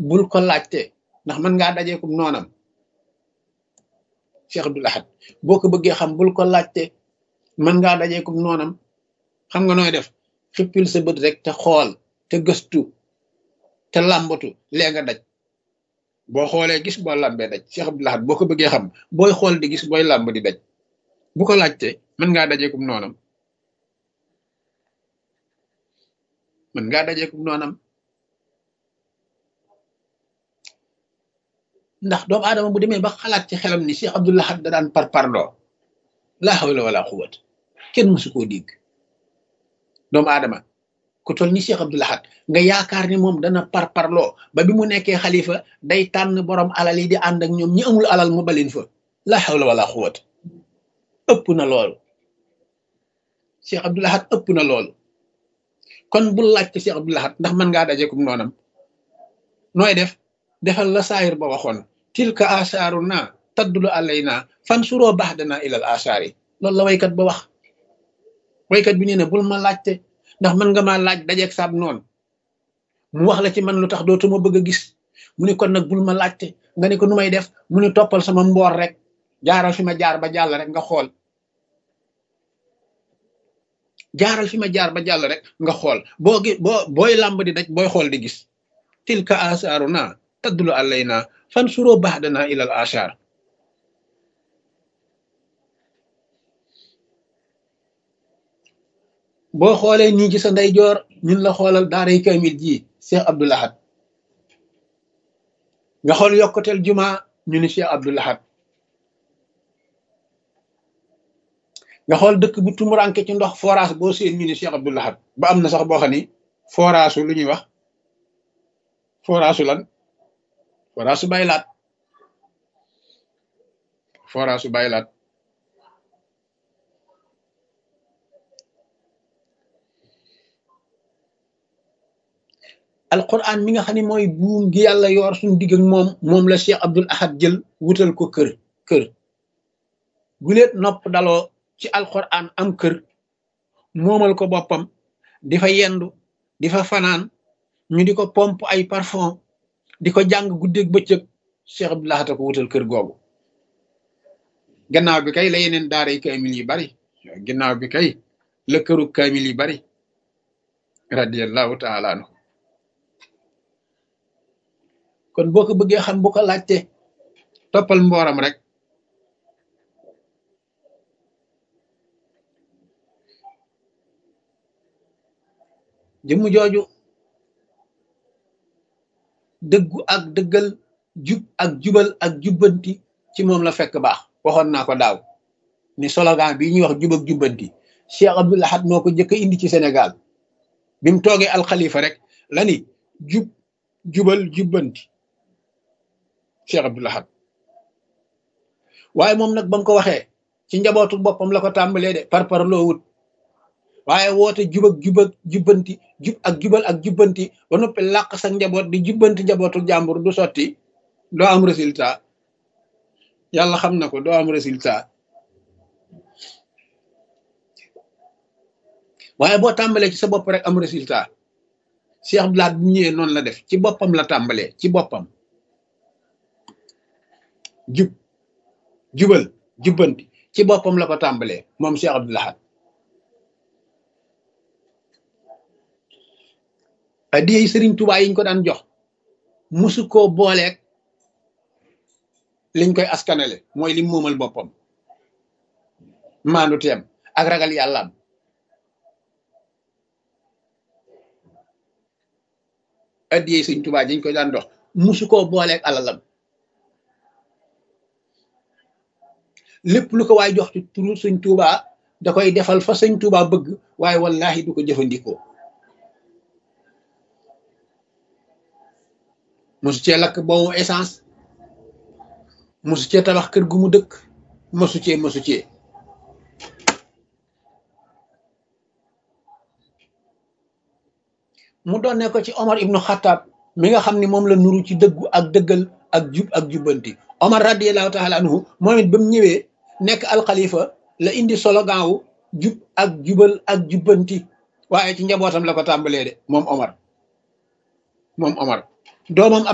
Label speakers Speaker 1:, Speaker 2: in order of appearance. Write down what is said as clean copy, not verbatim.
Speaker 1: bul ko laajte ndax mën ngaa dajeekum noonam Cheikh Abdoul Ahad boo ko bëggee xam bul ko laajte mën ngaa dajeekum noonam xam nga nooy def xippil sa bët rek te xool te gëstu te làmbatu lee nga daj boo xoolee gis boo làmbee daj Cheikh Abdoul Ahad boo ko bëggee xam booy xool di gis booy làmb di daj bu ko laajte mën ngaa dajeekum noonam mën ngaa dajeekum noonam ndax doomu aadama bu demee ba xalaat ci xelam ni Cheikh Abdoul Ahad da daan parparloo laa hawla wala quwwata kenn mësu koo dégg doomu aadama ku toll ni Cheikh Abdoul Ahad nga yaakaar ni moom dana parparloo ba bi mu nekkee xalifa day tànn borom alal yi di ànd ak ñoom ñi amul alal mu balin fa laa hawla wala quwwata ëpp na loolu Cheikh Abdoul Ahad ëpp na loolu kon bul laaj ci Cheikh Abdoul Ahad ndax mën ngaa dajeekum noonam nooy def defal la saayir ba waxoon tilka asaaru naa taddulu alayna fan suroo baax danaa ilal asaar yi loolu la waykat ba wax waykat bi nee na bul ma laajte ndax mën nga maa laaj dajeeg saab noonu mu wax la ci man lu tax dootuma bëgg a gis mu ne kon nag bul ma laajte nga ne ko nu may def mu ne toppal sama mboor rek jaaral fi ma jaar ba jàll rek nga xool jaaral fi ma jaar ba jàll rek nga xool booy làmb di daj booy xool di gis tilka asaaru naa taddulu alayna fan suroo baax danaa ilal asaar boo xoolee nii ci sa ndeyjoor ñun la xoolal daaray kamil ji Cheikh Abdoul Ahad nga xool yokkuteel juma ñu ni Cheikh Abdoul Ahad nga xool dëkk bu tumuranke ci ndox forage boo seen ñu ni Cheikh Abdoul Ahad ba am na sax boo xam ni forage lu ñuy wax forage lan forage su baylaat forage su baylaat alquran mi nga xam ne mooy buum gi yàlla yor suñu digg ak moom la Cheikh Abdoul Ahad jël wutal ko kër guleet nopp daloo ci alquran am kër moomal ko boppam di fa yendu di fa fanaan ñu di ko pompe ay parfum di ko jàng guddeeg bëccëg Cheikh Abdoul Ahad ko wutal kër googu gannaaw bi kay la yeneen daaray kaamil yi bari gannaaw bi kay la këru kaamil yi bari radiyallahu taala anhu kon boo ko bëggee xam bu ko laajte toppal mbooram rek jëmm jooju dëggu ak dëggal jub ak jubal ak jubbanti ci moom la fekk baax waxoon naa ko daaw ni slogan bi ñuy wax jub ak jubbanti Cheikh Abdoul Ahad moo ko njëkk a indi ci Sénégal bi mu toogee alxalifa rek la ni jubal jubbanti Cheikh Abdoul Ahad waaye moom nag ba mu ko waxee ci njabootu boppam la ko tàmbalee de par loo wut waaye woote jub ak jubbanti jub ak jubal ak jubbanti ba noppi làq sa njaboot di jubbanti njabootu jàmbur du sotti doo am résultat yàlla xam na ko doo am résultat waaye boo tàmbalee ci sa bopp rek am résultat Cheikh Abdoul Ahad bu ñëwee noonu la def ci boppam la tàmbalee ci boppam jubal jubbanti ci boppam la ko tàmbalee moom Cheikh Abdoul Ahad adiyey Sëriñ Tuubaa yiñ ko daan jox musu koo booleeg liñ koy askanale mooy lim moomal boppam maandu teem ak ragal yàllaam adiyey Sëriñ Tuubaa yiñ koy daan jox musu koo booleeg alalam lépp lu ko waay jox ci turu Sëriñ Tuubaa da koy defal fa Sëriñ Tuubaa bëgg waaye wallahi du ko jëfandikoo mosu cee lakk boobu essence mosu cee tabax kër gu mu dëkk mosu cee mu doonne ko ci Omar ibnu Xattaab mi nga xam ne moom la nuru ci dëggu ak dëggal ak jub ak jubbanti Omar radiyallahu taala anhu moom it ba mu ñëwee nekk alxalifa la indi slogan wu jub ak jubal ak jubbanti waaye ci njabootam la ko tàmbalee de moom Omar doomam